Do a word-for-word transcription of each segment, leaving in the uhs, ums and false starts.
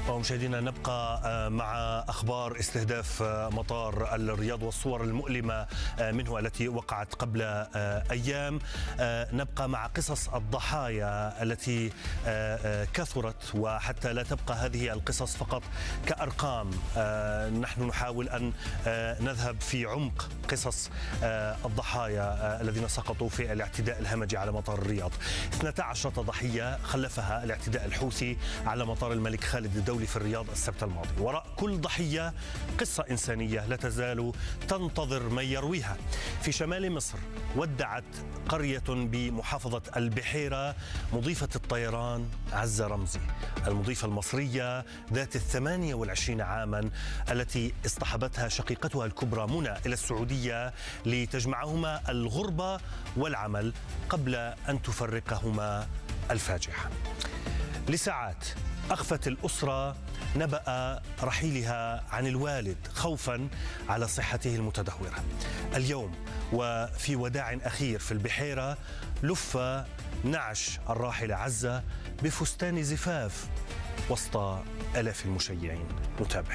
ومشاهدينا نبقى مع أخبار استهداف مطار الرياض والصور المؤلمة منه التي وقعت قبل أيام. نبقى مع قصص الضحايا التي كثرت، وحتى لا تبقى هذه القصص فقط كأرقام، نحن نحاول أن نذهب في عمق قصص الضحايا الذين سقطوا في الاعتداء الهمجي على مطار الرياض. اثنتا عشرة ضحية خلفها الاعتداء الحوثي على مطار الملك خالد الدولي في الرياض السبت الماضي. وراء كل ضحية قصة إنسانية لا تزال تنتظر من يرويها. في شمال مصر ودعت قرية بمحافظة البحيرة مضيفة الطيران عزة رمزي، المضيفة المصرية ذات الثمانية والعشرين عاما التي اصطحبتها شقيقتها الكبرى منى إلى السعودية لتجمعهما الغربة والعمل قبل أن تفرقهما الفاجعة. لساعات أخفت الأسرة نبأ رحيلها عن الوالد خوفا على صحته المتدهورة. اليوم وفي وداع أخير في البحيرة لف نعش الراحلة عزة بفستان زفاف وسط آلاف المشيعين. نتابع.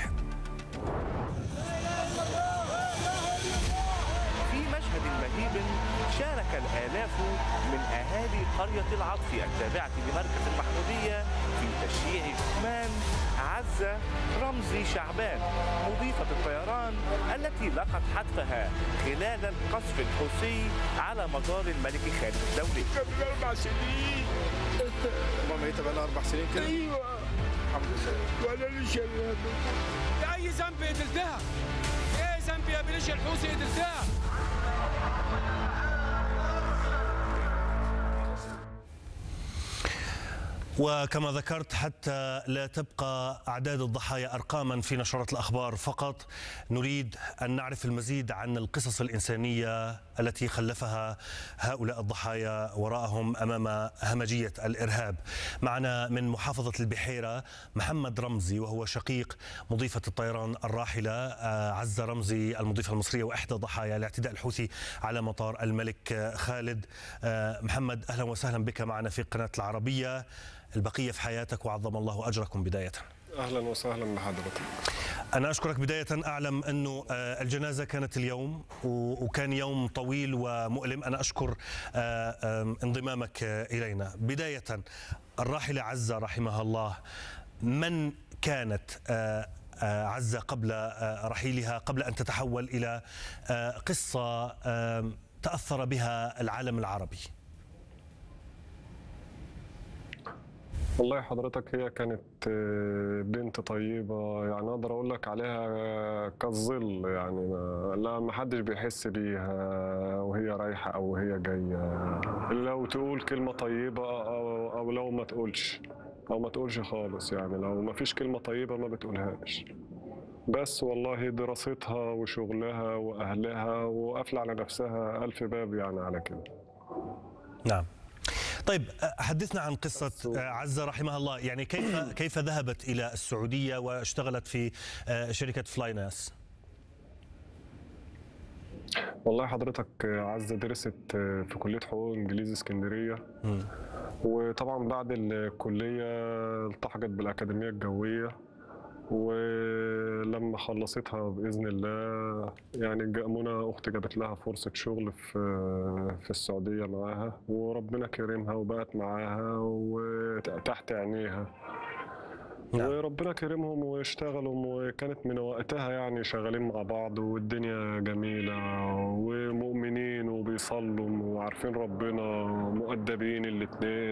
في مشهد مهيب شارك الآلاف من أهالي قرية العطف التابعة لمركز المحمودية في تشييع جثمان عزة رمزي شعبان مضيفة الطيران التي لقت حتفها خلال القصف الحوثي على مطار الملك خالد الدولي. قبل أربع سنين. ماما ميتة بقى أربع سنين كده؟ أيوه الحمد لله. وأنا ليش أي ذنب قتلتها؟ إيه ذنب يا بليش الحوثي قتلتها؟ وكما ذكرت، حتى لا تبقى أعداد الضحايا أرقاما في نشرات الأخبار فقط، نريد أن نعرف المزيد عن القصص الإنسانية التي خلفها هؤلاء الضحايا وراءهم أمام همجية الإرهاب. معنا من محافظة البحيرة محمد رمزي، وهو شقيق مضيفة الطيران الراحلة عزة رمزي المضيفة المصرية وإحدى ضحايا الاعتداء الحوثي على مطار الملك خالد. محمد، أهلا وسهلا بك معنا في قناة العربية. البقية في حياتك وعظم الله أجركم. بداية أهلا وسهلا بحضرتك. أنا أشكرك. بداية أعلم أنه الجنازة كانت اليوم وكان يوم طويل ومؤلم. أنا أشكر انضمامك إلينا. بداية، الراحلة عزة رحمها الله، من كانت عزة قبل رحيلها، قبل أن تتحول إلى قصة تأثر بها العالم العربي؟ والله حضرتك هي كانت بنت طيبة، يعني أقدر أقول لك عليها كالظل، يعني ما لا ما حدش بيحس بيها وهي رايحة أو وهي جاية، لو تقول كلمة طيبة أو, أو لو ما تقولش أو ما تقولش خالص، يعني لو ما فيش كلمة طيبة ما بتقولهاش. بس والله دراستها وشغلها وأهلها وقافلة على نفسها ألف باب يعني على كده. نعم. طيب، حدثنا عن قصة عزة رحمها الله. يعني كيف كيف ذهبت إلى السعودية واشتغلت في شركة فلايناس؟ والله حضرتك عزة درست في كلية حقوق إنجليزي اسكندرية، وطبعا بعد الكلية التحقت بالأكاديمية الجوية، ولما خلصتها بإذن الله يعني منى أختي جابت لها فرصة شغل في في السعودية معاها، وربنا كرمها وبقت معاها وتحت عينيها. نعم. وربنا كرمهم واشتغلوا، وكانت من وقتها يعني شغالين مع بعض والدنيا جميلة ومؤمنين وبيصلوا وعارفين ربنا، مؤدبين الاتنين.